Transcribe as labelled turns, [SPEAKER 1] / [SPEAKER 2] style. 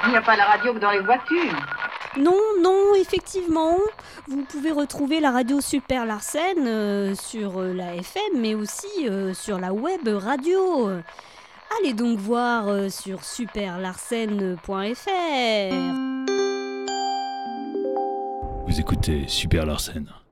[SPEAKER 1] Il n'y a pas la radio que dans les voitures.
[SPEAKER 2] Non, effectivement. Vous pouvez retrouver la radio Super Larsen sur la FM, mais aussi sur la web radio. Allez donc voir sur superlarsen.fr.
[SPEAKER 3] Vous écoutez Super Larsen.